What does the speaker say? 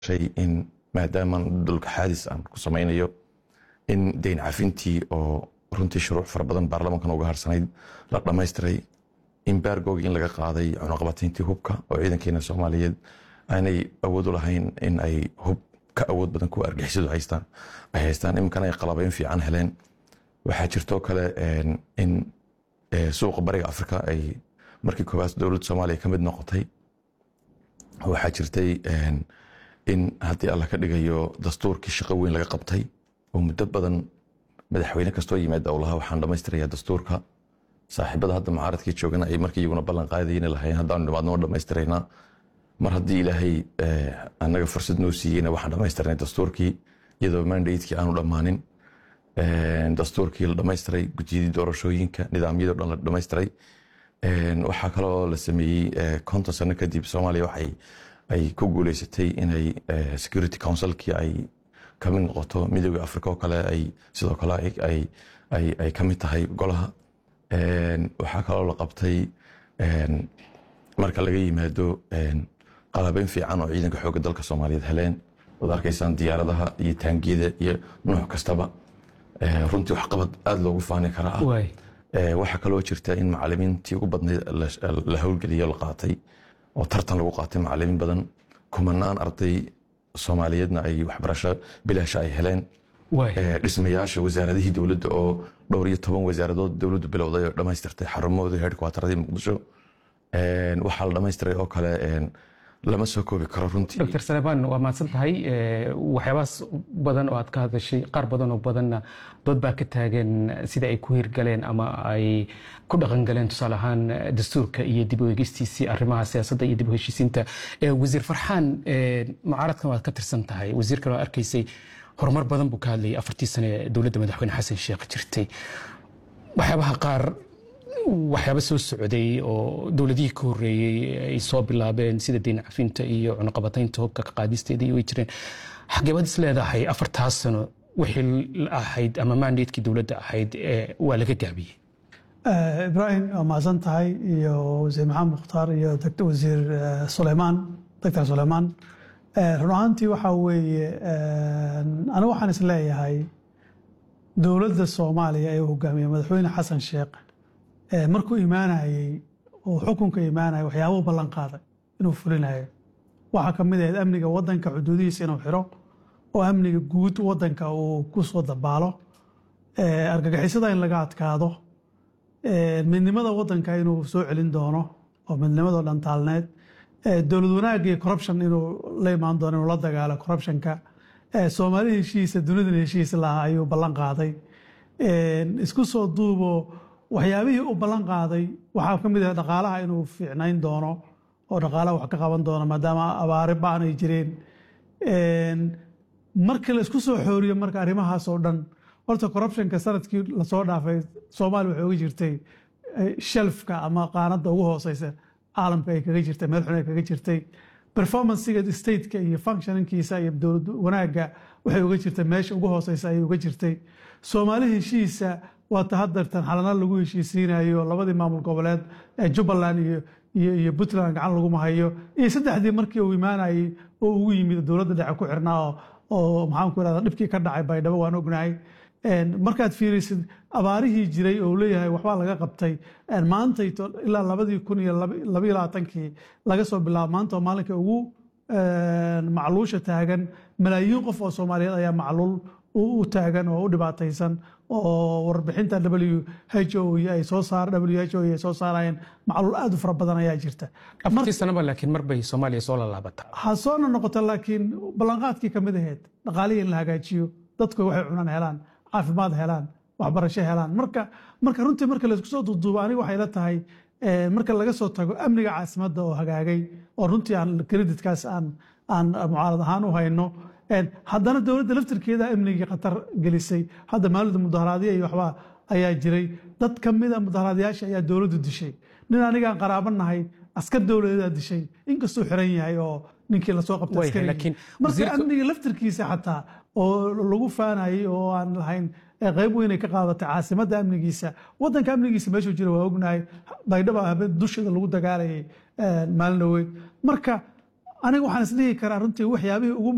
شيء إن ما دام دول حادث أن كسمينيو إن دين عفنتي أو runtii shuruuc fara badan baarlamaankan uga harsanayd la dhammaystiray embargo in laga qaaday cunaqabatayntii hubka oo ciidankeena Soomaaliyeed aanay awood u lahayn in ay hub ka awood badan ku argixisadu haystaan imkan ay qalabayn fiican heleen waxa jirto kale in suuqa bariga Afrika ay markii koowaad dawladda Soomaaliya ka mid noqotay waxa jirtay in hadii Allah ka dhigayo dastuurkii shaqo weyn laga qabtay oo muddo badan madaxweyne kastoo yimaad dawlaha waxaan dhamaystirayaa dastuurka saaxiibada hadda mucaaradkii joogana ay markii iyaguna ballan qaadayeen lahayn haddaan dhimaadno dhamaystirayna mar haddii ilaahay anaga fursad noo siiyeyna waxaan dhamaystirnay dastuurkii iyadoo mandate-kii aanu dhammaanin dastuurkii la dhamaystiray gudiyadii doorashooyinka nidaamyada dhan la dhamaystiray waxaa kaloo la sameeyey 50 sano kadib Soomaaliya ay ku guuleysatay inay Security Council-kii ay kamid noqoto midowga Afrika oo kale ay sidoo kale ay kamid tahay golaha waxa kale oo la qabtay marka laga yimaado qalabayn fiican oo ciidanka xoogga dalka Soomaaliyeed heleen wada arkaysan diyaaradaha iyo taangiyada iyo nooc kastaba runtii wax qabad aad loogu faani karaa waxa kale oo jirta in macallimiintii ugu badnayd la hawlgeliyo la qaatay oo tartan lagu qaatay macallimiin badan kumanaan arday Soomaaliyeedna ay waxbarasho bilaash ay heleen dhismayaasha wasaaradihii dawladda oo dhowr iyo 10 wasaaradood dawladdu bilowday oo dhamaystirtay xarumooda headquarter-adii Muqdisho waxa la dhamaystiray oo kale lama soo koobi karo runtii Dr. Salebaan waa maadsan tahay waxyaabaas badan oo aad ka hadashay qaar badan oo badanna dad baa ka taagan sida ay ku hirgaleen ama ay ku dhaqan galeen tusaale ahaan dastuurka iyo dib u eegistiisii arrimaha siyaasadda iyo dib u heshiisiinta wasiir Farxaan mucaaradkan waad ka tirsan tahay wasiirkan oo arkaysay horumar badan buu ka hadlayay 4 sano dawladda madaxweyne Xasan Sheekh jirtay waxyaabaha qaar waxyaabo soo socday oo dawladihii ka horeeyay ay soo bilaabeen sida diin cafinta iyo cunaqabataynta hubka ka qaadisteeda iyo way jireen xageebad is leedahay 4 sano wixii ahayd ama mandate-kii dawladda ahayd waa laga gaabiyay Ibrahim maazan tahay iyo wasiir Maxamed Mukhtaar iyo Dr. wasiir Suleymaan Dr. Suleymaan runaantii waxa weeye ana waxaan is leeyahay dawladda Soomaaliya ay hogaamiye madaxweyne Xasan Sheekh markuu imaanayay oo xukunka imaanayay waxyaabo ballan qaaday inuu fulinayo waxa kamid ah amniga wadanka xuduudihiisa inuu xiro oo amniga guud wadanka uu ku soo dabaalo argagixisada in laga adkaado midnimada wadanka inuu soo celin doono oo midnimada dhantaalneed dawlad wanaag iyo corruption inuu la imaan doono inuu la dagaalo corruptionka Soomaaliya heshiisa dunida heshiisa la ayuu ballan qaaday isku soo duubo waxyaabihii uu ballan qaaday waxa kamid ah dhaqaalaha inuu fiicnayn doono oo dhaqaalaha wax ka qaban doono maadaama abaari baan ay jireen markii la isku soo xooriyo marka arrimahaas oo dhan horta corruptionka sanadkii la soo dhaafay Soomaaliya waxay uga jirtay shelfka ama qaanada ugu hooseysa caalamka ay kaga jirtay meel xun ay kaga jirtay performance-ga state-ka iyo functioning-kiisa iyo dawlad wanaaga waxay uga jirtay meesha ugu hooseysa ay uga jirtay Soomaaliya heshiisa waa tahadartan xalana lagu heshiisiinayo labadii maamul goboleed Jubbaland iyo Puntland gacan lagu mahayo iyo saddexdii markii uu imaanayay oo ugu yimid dawladda dhexe ku xirnaa oo maxaan ku yiraahdaa dhibkii ka dhacay Baydhabo waan ognahay markaad fiirisid abaarihii jiray oo leeyahay waxba laga qabtay maanta ilaa 2022 laga soo bilaabo maanta oo maalinka ugu macluusha taagan malaayiin qof oo Soomaaliyeed ayaa macluul u taagan oo u dhibaataysan oo warbixinta WHO ay soo saarayeen macluul aad u fara badan ayaa jirta 4 sano laakiin mar bay Soomaaliya soo laabatay ha soo noqoto laakiin ballanqaadkii kamid ahayd dhaqaalihiin la hagaajiyo dadku waxay cunaan helaan caafimaad helaan waxbarasho helaan marka runtii marka la isku soo duuduubo aniga waxay la tahay marka laga soo tago amniga caasimadda oo hagaagay oo runtii aan creditkaas aan mucaarad ahaan u hayno haddana dawladda laftirkeeda amniga qatar gelisay hadda maalinta mudaharaadyo iyo waxba ayaa jiray dad kamid ah mudaharaadayaasha ayaa dawladdu dishay nin aniga aan qaraabanahay askar dawladeed dishay inkastoo xiran yahay oo ninkii la soo qabtay askari marka amniga laftirkiisa xataa oo lagu faanayay oo aan lahayn qayb weyn ay ka qaadatay caasimadda amnigiisa wadanka amnigiisa meeshuu jira waa ognahay Baydhabo dushada lagu dagaalayay maalin dhaweyd marka aniga waxaan is dhihi karaa runtii waxyaabihii ugu